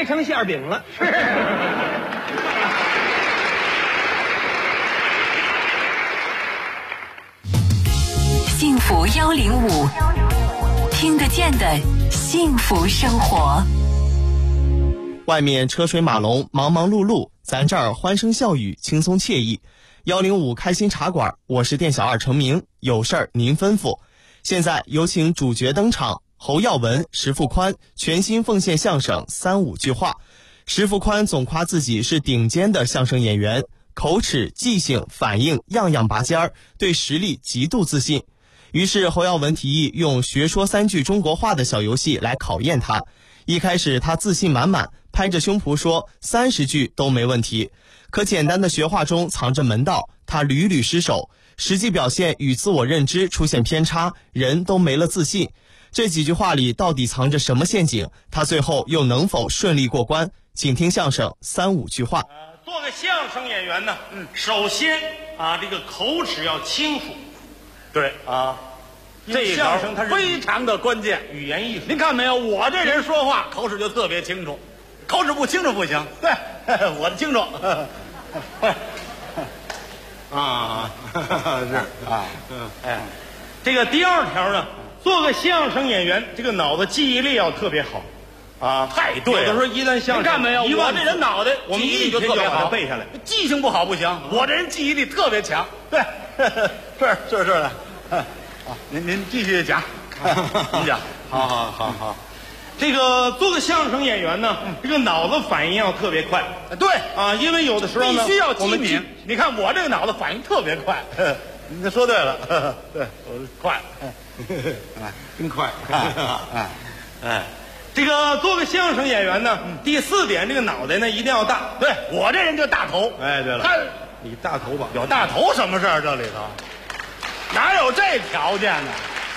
掰成馅饼了。 幸福105，听得见的幸福生活。 外面车水马龙，忙忙碌碌，咱这儿欢声笑语，轻松惬意。105开心茶馆，我是店小二程明，有事儿您吩咐。现在有请主角登场，侯耀文、石富宽全新奉献相声3-5句话。石富宽总夸自己是顶尖的相声演员，口齿、记性、反应样样拔尖儿，对实力极度自信。于是侯耀文提议用学说3句中国话的小游戏来考验他。一开始他自信满满，拍着胸脯说30句都没问题。可简单的学话中藏着门道，他屡屡失手，实际表现与自我认知出现偏差，人都没了自信。这几句话里到底藏着什么陷阱？他最后又能否顺利过关？请听相声3-5句话。 做个相声演员呢，首先这个口齿要清楚。 对啊， 这相声它是非常的关键， 语言艺术。 您看没有？我这人说话口齿就特别清楚，口齿不清楚不行。对，我的清楚。 这个第二条呢，做个相声演员，这个脑子记忆力要特别好。 太对了。 有的时候一段相声， 你看没有？我这人脑袋我们记忆力就特别好， 背下来。 记性不好不行，我这人记忆力特别强。对，是的。您继续讲，您讲。 好。这个做个相声演员呢，这个脑子反应要特别快。 对因为有的时候呢， 必须要机敏。你看我这个脑子反应特别快。你说对了，对，我快，真快。 这个做个相声演员呢，第4点，这个脑袋呢一定要大。 对我这人就大头。 对了，你大头吧？ 有大头什么事儿？这里头哪有这条件呢？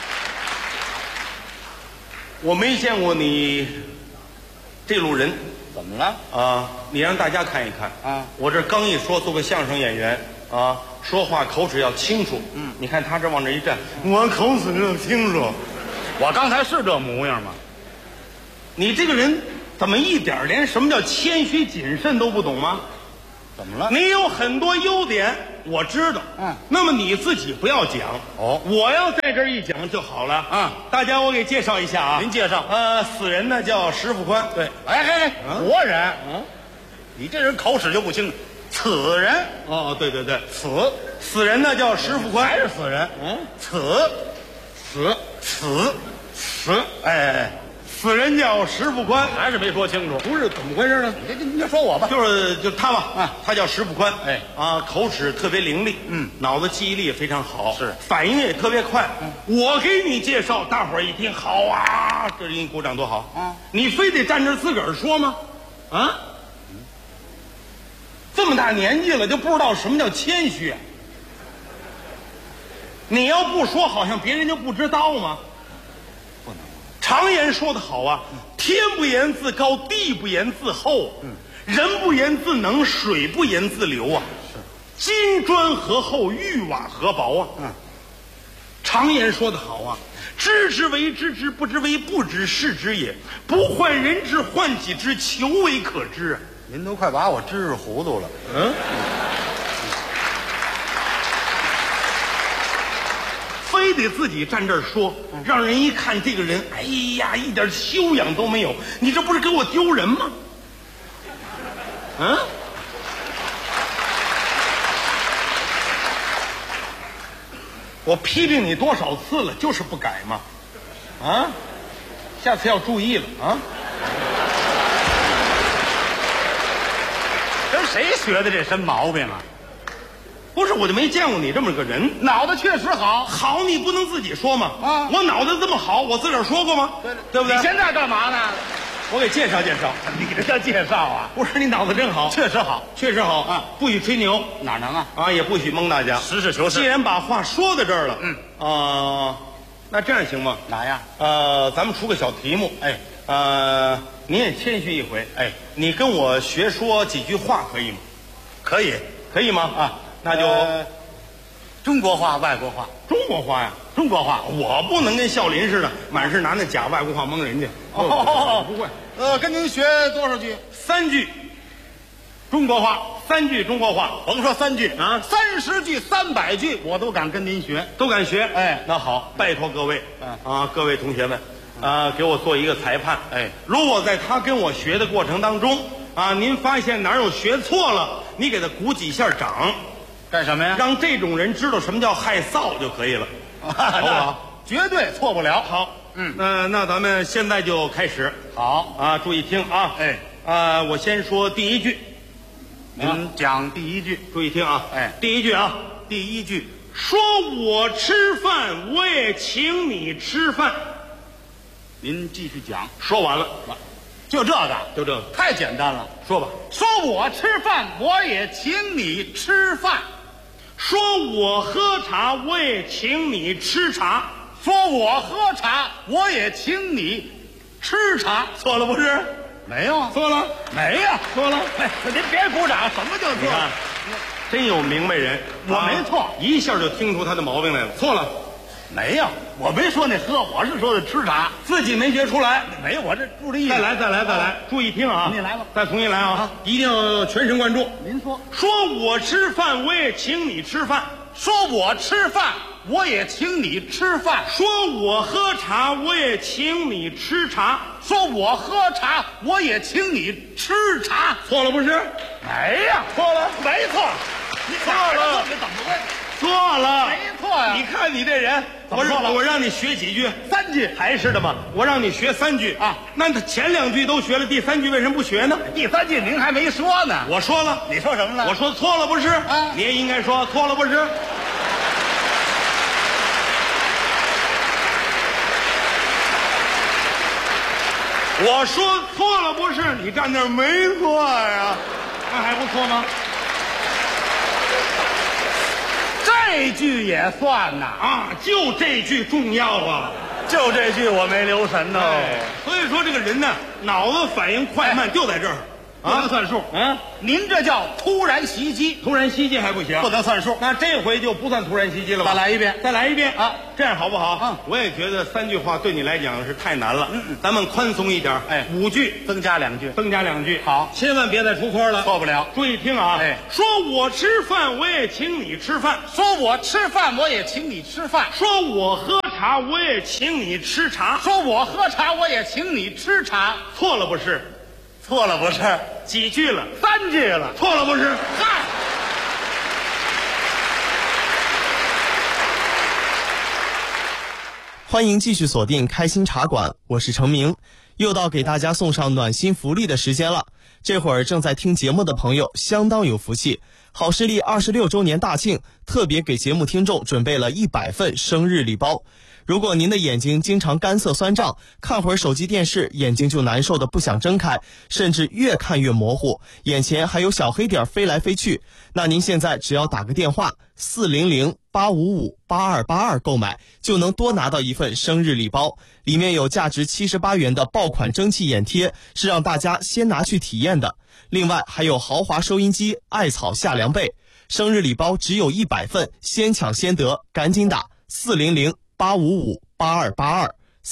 我没见过你这路人。 怎么了？ 你让大家看一看我这刚一说做个相声演员说话口齿要清楚。你看他这往这一站，我口齿就清楚。 我刚才是这模样吗？ 你这个人怎么一点连什么叫谦虚谨慎都不懂吗？ 怎么了？ 你有很多优点，我知道。那么你自己不要讲。我要在这儿一讲就好了。大家我给介绍一下您介绍。 死人呢叫石富宽。 对。活人。你这人口齿就不清楚。此人。 对。死人呢叫石富宽。 还是死人。 死人叫石富宽。 还是没说清楚。 不是怎么回事呢？ 你就说我吧。 就是他吧。他叫石富宽。口齿特别伶俐。脑子记忆力也非常好。 是。 反应也特别快。我给你介绍，大伙儿一听好啊，这人鼓掌多好。你非得站这自个儿说吗？这么大年纪了就不知道什么叫谦虚。你要不说，好像别人就不知道吗？ 不能。 常言说得好天不言自高，地不言自厚。人不言自能，水不言自流金砖何厚，玉瓦何薄常言说得好知之为知之，不知为不知，是知也。不患人之，患己之，求为可知。 您都快把我知识糊涂了。 非得自己站这儿说，让人一看这个人，哎呀，一点修养都没有。你这不是给我丢人吗？我批评你多少次了，就是不改嘛。下次要注意了跟谁学的这身毛病啊？ 不是，我就没见过你这么个人。 脑子确实好。 好，你不能自己说吗？我脑子这么好，我自个儿说过吗？对不对？ 你现在干嘛呢？ 我给介绍介绍。 你这叫介绍啊？ 不是，你脑子真好， 确实好， 确实好不许吹牛， 哪能也不许蒙大家， 实事求是。 既然把话说到这儿了，那这样行吗？ 哪样？ 咱们出个小题目。您也谦虚一回。你跟我学说几句话可以吗？ 可以吗？那就中国话、外国话？ 中国话呀， 中国话。 我不能跟孝林似的，满是拿那假外国话蒙人家。不会。 跟您学多少句 ？3句中国话，3句中国话。 甭说3句啊 ，30句、300句，我都敢跟您学， 都敢学。 哎， 那好，拜托各位，各位同学们，给我做一个裁判。 哎， 如果在他跟我学的过程当中，您发现哪有学错了，你给他鼓几下掌。 干什么呀？ 让这种人知道什么叫害臊就可以了，好不好？ 绝对错不了。 好，那咱们现在就开始。 好注意听啊！ 哎， 我先说第一句， 您讲第一句， 注意听啊！ 哎， 第一句啊， 第一句， 说我吃饭，我也请你吃饭。 您继续讲。 说完了， 就这个， 就这个， 太简单了。 说吧。 说我吃饭，我也请你吃饭。 说我喝茶，我也请你吃茶。 说我喝茶，我也请你吃茶。 错了不是？ 没有。 错了。 没有。 错了。 哎，您别鼓掌，什么叫错了？ 真有明白人， 我没错， 一下就听出他的毛病来了。错了。 没有，我没说那喝，我是说的吃茶， 自己没学出来。 没有，我这注意。 再来，注意听啊！ 您来吧， 再重新来啊！一定要全神贯注。 您说， 说我吃饭，我也请你吃饭； 说我吃饭，我也请你吃饭； 说我喝茶，我也请你吃茶； 说我喝茶，我也请你吃茶。 错了不是？ 没呀， 错了， 没错，你错了， 你怎么会？ 错了， 没错呀！ 你看你这人，我让你学几句 ？3句， 还是的嘛。我让你学3句啊， 那他前2句都学了，第3句为什么不学呢？ 第3句您还没说呢。 我说了， 你说什么了？ 我说错了不是？ 啊， 你也应该说错了不是？我说错了不是？你站那儿没错呀，那还不错吗？ 这句也算呐就这句重要啊， 就这句我没留神呢。 所以说这个人呢，脑子反应快慢就在这儿， 不能算数。您这叫突然袭击， 突然袭击还不行， 不能算数。 那这回就不算突然袭击了吧？ 再来一遍啊！这样好不好？我也觉得3句话对你来讲是太难了。咱们宽松一点。5句增加2句， 增加2句。 好， 千万别再出错了， 错不了。 注意听啊！说我吃饭，我也请你吃饭； 说我吃饭，我也请你吃饭； 说我喝茶，我也请你吃茶； 说我喝茶，我也请你吃茶。 错了不是？ 错了不是？ 几句了 ？3句了。 错了不是？ 嗨！ 欢迎继续锁定开心茶馆，我是程明，又到给大家送上暖心福利的时间了。这会儿正在听节目的朋友相当有福气，好视力26周年大庆特别给节目听众准备了100份生日礼包。如果您的眼睛经常干涩酸胀，看会儿手机电视眼睛就难受的不想睁开，甚至越看越模糊，眼前还有小黑点飞来飞去，那您现在只要打个电话400-855-8282购买，就能多拿到1份生日礼包，里面有价值78元的爆款蒸汽眼贴，是让大家先拿去体验的。另外还有豪华收音机、艾草夏凉被，生日礼包只有100份，先抢先得，赶紧打400-855-8282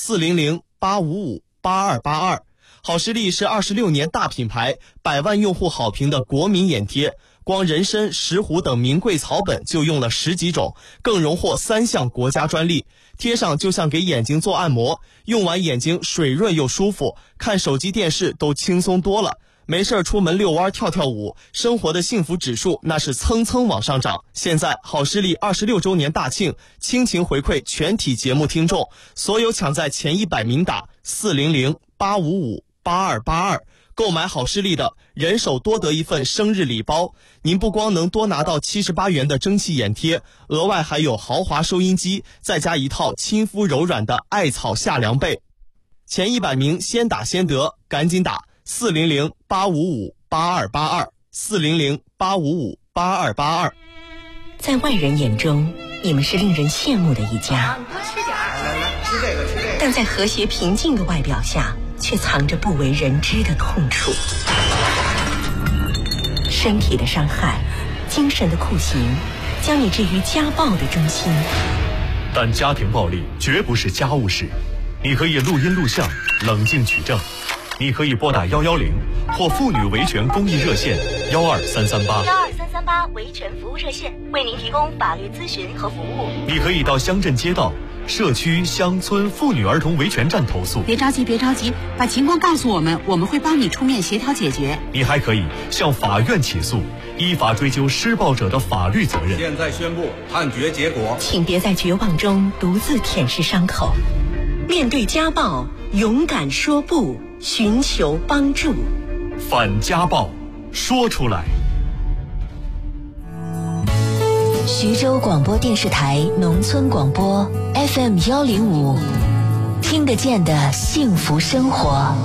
400-855-8282。好视力是26年大品牌，100万用户好评的国民眼贴，光人参、石斛等名贵草本就用了10几种，更荣获3项国家专利。贴上就像给眼睛做按摩，用完眼睛水润又舒服，看手机电视都轻松多了。没事出门遛弯跳跳舞，生活的幸福指数那是蹭蹭往上涨。现在好视力26周年大庆，倾情回馈全体节目听众，所有抢在前100名打400-855-8282购买好视力的，人手多得1份生日礼包。您不光能多拿到78元的蒸汽眼贴，额外还有豪华收音机，再加1套亲肤柔软的艾草夏凉被。前100名先打先得，赶紧打400-855-8282 400-855-8282。 在外人眼中，你们是令人羡慕的一家， 多吃点，来，吃这个。 但在和谐平静的外表下，却藏着不为人知的痛楚。身体的伤害，精神的酷刑， 将你置于家暴的中心。 但家庭暴力绝不是家务事，你可以录音录像，冷静举证。你可以拨打110或妇女维权公益热线12338 维权服务热线，为您提供法律咨询和服务。 你可以到乡镇街道、社区、乡村妇女儿童维权站投诉。 别着急，把情况告诉我们，我们会帮你出面协调解决。 你还可以向法院起诉，依法追究施暴者的法律责任。 现在宣布判决结果， 请别在绝望中独自舔舐伤口，面对家暴，勇敢说不，寻求帮助。 反家暴，说出来。 徐州广播电视台农村广播 FM105，听得见的幸福生活。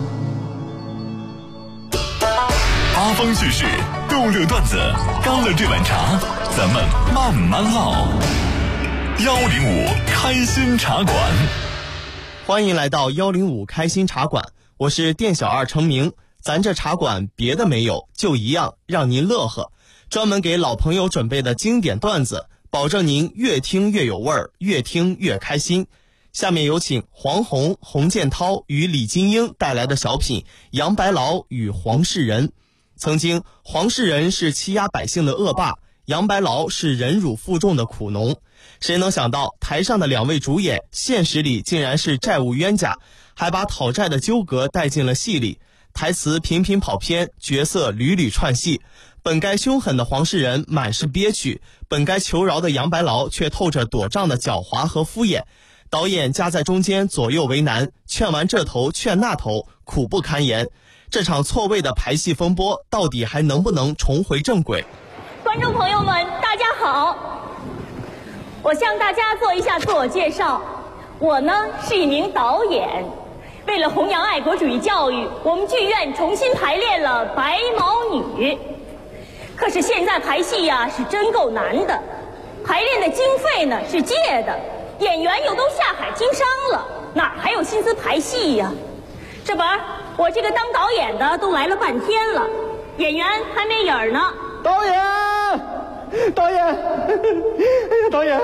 八方叙事，逗乐段子，干了这碗茶，咱们慢慢唠。105开心茶馆， 欢迎来到105开心茶馆，我是店小二程明。咱这茶馆别的没有，就一样让您乐呵。专门给老朋友准备的经典段子，保证您越听越有味儿，越听越开心。下面有请黄宏、洪建涛与李金英带来的小品《杨白劳与黄世仁》。曾经，黄世仁是欺压百姓的恶霸，杨白劳是忍辱负重的苦农。谁能想到台上的两位主演，现实里竟然是债务冤家，还把讨债的纠葛带进了戏里。台词频频跑偏，角色屡屡串戏。本该凶狠的黄世仁满是憋屈，本该求饶的杨白劳却透着躲仗的狡猾和敷衍。导演夹在中间，左右为难，劝完这头劝那头，苦不堪言。这场错位的排戏风波，到底还能不能重回正轨？ 观众朋友们，大家好，我向大家做一下自我介绍。我呢是一名导演，为了弘扬爱国主义教育，我们剧院重新排练了《白毛女》。可是现在排戏呀是真够难的，排练的经费呢是借的，演员又都下海经商了，哪还有心思排戏呀？这不，我这个当导演的都来了半天了，演员还没影儿呢。 导演，哎呀，导演，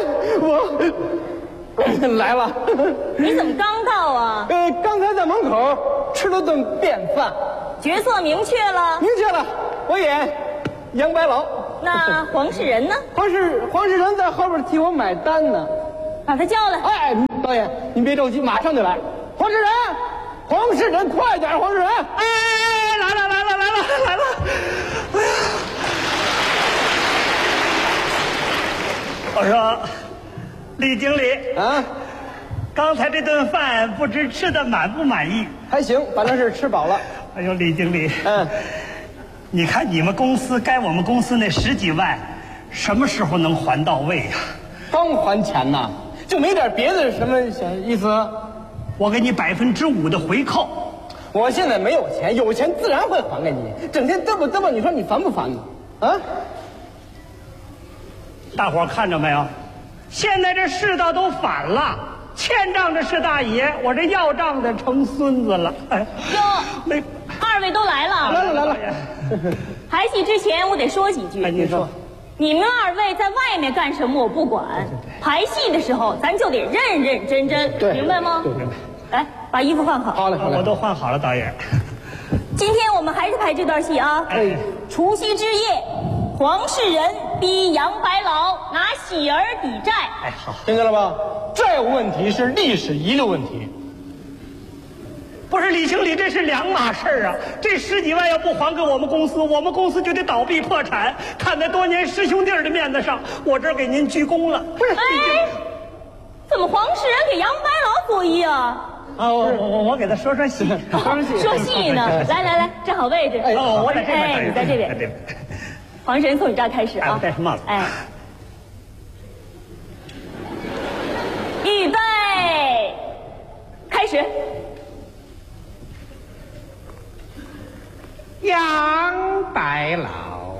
我来了。 你怎么刚到啊？ 刚才在门口吃了顿便饭。 角色明确了？ 明确了，我演杨白劳。 那黄世仁呢？ 黄世仁在后边替我买单呢。 把他叫来。 哎，导演，您别着急，马上就来。黄世仁，快点，黄世仁！ 哎，来了！哎呀，我说，李经理啊，刚才这顿饭不知吃的满不满意？ 还行，反正是吃饱了。 哎呦，李经理，你看你们公司该我们公司那10几万，什么时候能还到位呀？ 刚还钱呢，就没点别的什么小意思？ 我给你5%的回扣。 我现在没有钱，有钱自然会还给你。整天嘚啵，你说你烦不烦呢？啊！ 大伙看着没有？现在这世道都反了，欠账的是大爷，我这要账的成孙子了。 哟，二位都来了。 来了。 排戏之前我得说几句。 您说。 你们二位在外面干什么我不管，排戏的时候咱就得认认真真，明白吗？ 对，明白。 来，把衣服换好。 好嘞， 我都换好了，导演。 今天我们还是排这段戏啊。除夕之夜，黄世仁逼杨白劳拿喜儿抵债。 哎，好， 听见了吧？债务问题是历史遗留问题。 不是李经理，这是两码事儿啊！这10几万要不还给我们公司，我们公司就得倒闭破产。看在多年师兄弟的面子上，我这儿给您鞠躬了。不是， 怎么黄世仁给杨白劳作揖啊？ 我给他说戏， 说戏呢。来，站好位置。 我在这边， 你在这边。黄世仁从你这儿开始啊。 戴上帽子。 预备，开始。 杨白劳，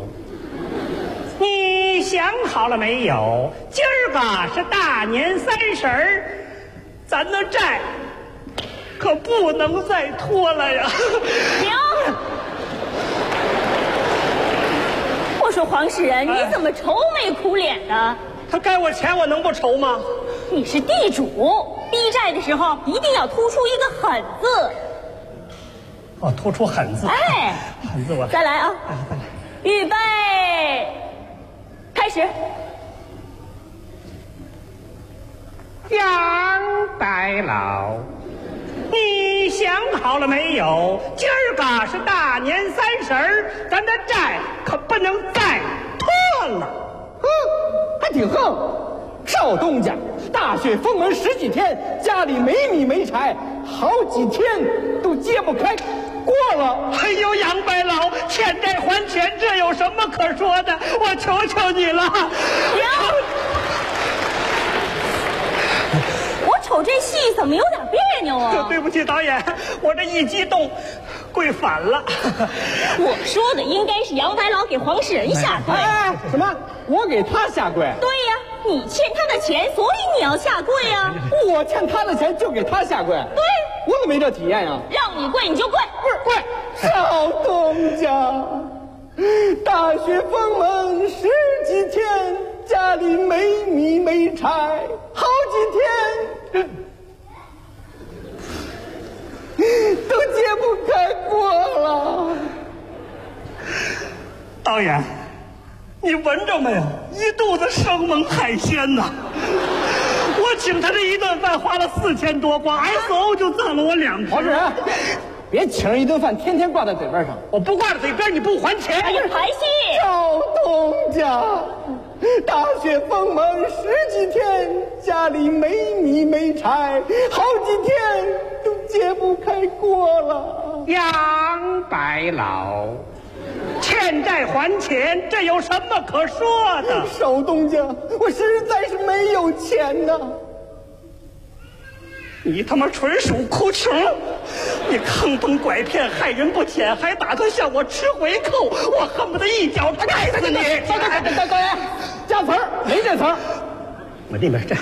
你想好了没有？今儿个是大年30，咱的债可不能再拖了呀！ 停！我说说黄世仁，你怎么愁眉苦脸的？ 他该我钱，我能不愁吗？ 你是地主，逼债的时候一定要突出一个狠字。 哦，突出狠字。 哎， 狠字我再来啊！ 再来， 预备，开始。 杨白老，你想好了没有？今儿个是大年30，咱的债可不能再拖了。 还挺横。少东家，大雪封门10几天，家里没米没柴，好几天都揭不开锅了。 哎呦，杨白老，欠债还钱，这有什么可说的？我求求你了。 我瞅这戏怎么有点别扭啊？ 对不起，导演，我这一激动，跪反了。 我说的应该是杨白老给黄世仁下跪。 哎，什么？我给他下跪？ 对呀，你欠他的钱，所以你要下跪呀。 我欠他的钱就给他下跪？ 对， 我怎么没这体验呀？ 让你跪你就跪， 不是跪。少东家，大雪封门10几天，家里没米没柴，好几天都揭不开锅了。 导演，你闻着没有？一肚子生猛海鲜呐！我请他这一顿饭花了4000多，光 SO 就挣了我2瓶。 黄世仁，别请人一顿饭天天挂在嘴边上。 我不挂在嘴边，你不还钱？ 哎呀，排戏！ 少东家，大雪封门10几天，家里没米没柴，好几天都揭不开锅了。 杨白老，欠债还钱，这有什么可说的？ 少东家，我实在是没有钱呐。 你他妈纯属哭穷！你坑蒙拐骗，害人不浅，还打算向我吃回扣，我恨不得一脚踹死你！ 导演，加词儿，没这词儿。 我那边这。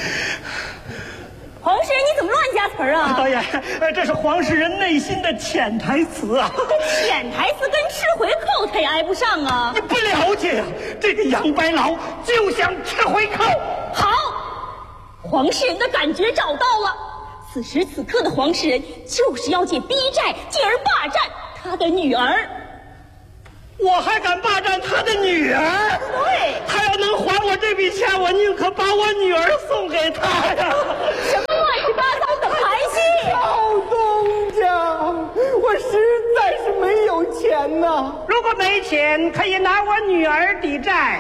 黄世仁，你怎么乱加词儿啊？ 导演，这是黄世仁内心的潜台词啊！ 潜台词跟吃回扣他也挨不上啊！ 你不了解呀，这个杨白老就想吃回扣。 好，黄世仁的感觉找到了。此时此刻的黄世仁就是要借逼债，进而霸占他的女儿。 我还敢霸占他的女儿？ 对， 他要能还我这笔钱，我宁可把我女儿送给他呀！ 什么乱七八糟的排戏？ 少东家，我实在是没有钱呐。 如果没钱，可以拿我女儿抵债。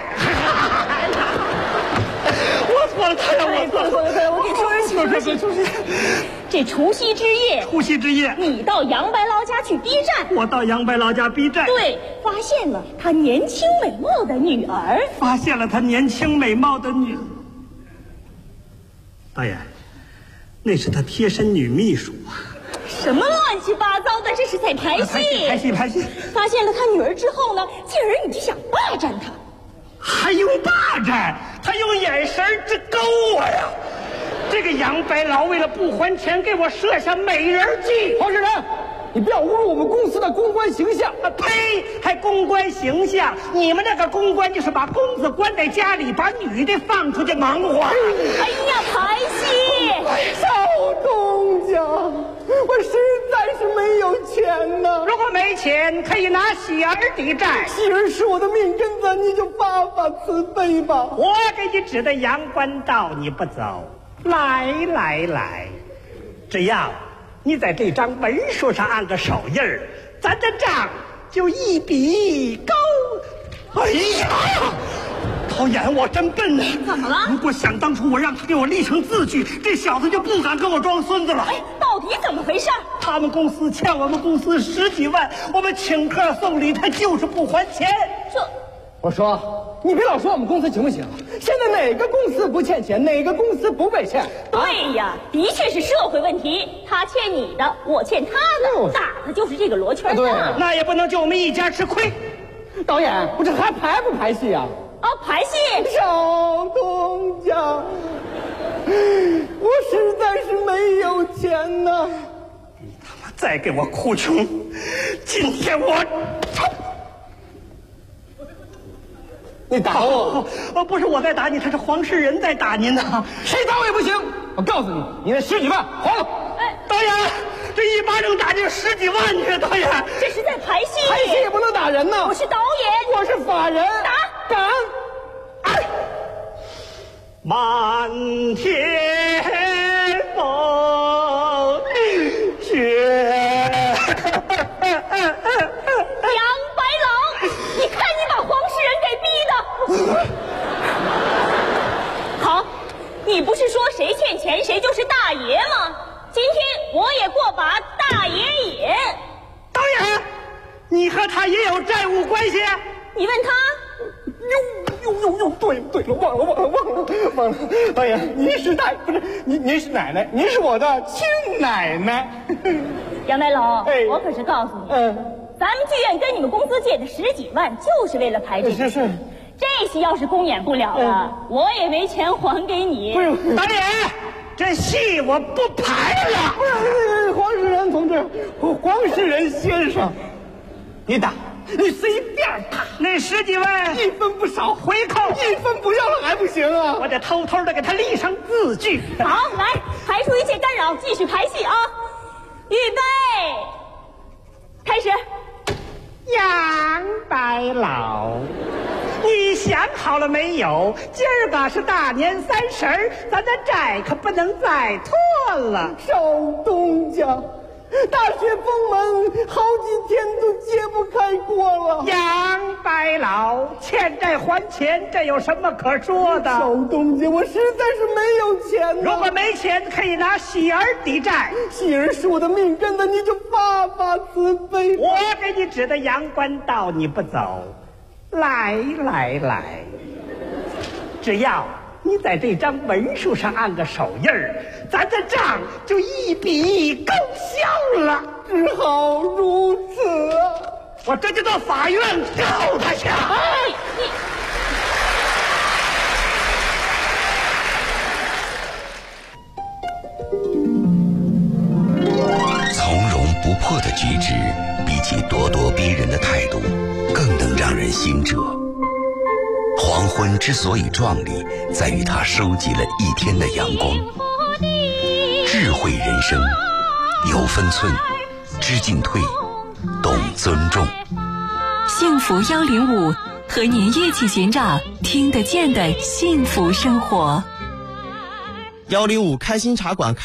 我错了，太让我错了。 我给说，这除夕之夜，你到杨白劳家去逼债， 我到杨白劳家逼债， 对，发现了他年轻美貌的女儿， 导演，那是他贴身女秘书啊。 什么乱七八糟的，这是在排戏。发现了他女儿之后呢，进而你就想霸占他。 还用霸占？他用眼神直勾我呀！这个杨白劳为了不还钱，给我设下美人计。 黄世仁，你不要侮辱我们公司的公关形象！ 呸！还公关形象？你们那个公关就是把公子关在家里，把女的放出去忙活。 哎呀，排戏！ 少东家，我实在是没有钱呐。 如果没钱，可以拿喜儿抵债。 喜儿是我的命根子，你就发发慈悲吧。 我给你指的阳关道，你不走。来，只要你在这张文书上按个手印儿，咱的账就一笔勾。哎呀，导演，我真笨呐！ 怎么了？ 如果想当初我让他给我立成字据，这小子就不敢跟我装孙子了。 哎，到底怎么回事？ 他们公司欠我们公司10几万，我们请客送礼，他就是不还钱。 我说，你别老说我们公司行不行？现在哪个公司不欠钱，哪个公司不被欠？ 对呀，的确是社会问题。他欠你的，我欠他的，打的就是这个罗圈对， 那也不能就我们一家吃亏。 导演，我这还排不排戏啊？ 哦，排戏。 少东家，我实在是没有钱呐。 你他妈再给我哭穷，今天我你打我？ 不是我在打你，他是黄世仁在打您呢。 谁打我也不行。我告诉你，你那10几万还了。 导演，这一巴掌打进10几万去，导演。 这是在排戏。 排戏也不能打人呐。 我是导演， 我是法人。敢。 满天风雪。 杨白劳，你看你把黄世仁给逼的。好，你不是说谁欠钱谁就是大爷吗？今天我也过把大爷瘾。 导演，你和他也有债务关系？ 你问他。 对了，忘了。导演，您是您是奶奶，您是我的亲奶奶。 杨白劳，我可是告诉你，咱们剧院跟你们公司借的10几万，就是为了排这个。 是。 这戏要是公演不了了，我也没钱还给你。 不是， 导演，这戏我不排了。 不是，黄世仁同志，黄世仁先生，你打。你随便打， 那10几万 1分不少， 回扣 1分不要了还不行啊！ 我得偷偷的给他立上字据。 好，来排除一切干扰，继续排戏啊！预备，开始。 杨白劳，你想好了没有？今儿个是大年30，咱的债可不能再拖了。 少东家。大雪封门，好几天都揭不开锅了。 杨白劳，欠债还钱，这有什么可说的？ 少东家，我实在是没有钱。 如果没钱，可以拿喜儿抵债。 喜儿是我的命根子，你就发慈悲。 我给你指的阳关道，你不走。来，只要你在这张文书上按个手印儿，咱的账就1笔勾销了。 只好如此。 我这就到法院告他去。 从容不迫的举止，比起咄咄逼人的态度，更能让人心折。黄昏之所以壮丽，在于它收集了一天的阳光。智慧人生，有分寸，知进退，懂尊重。 幸福105和您一起寻找听得见的幸福生活。 105开心茶馆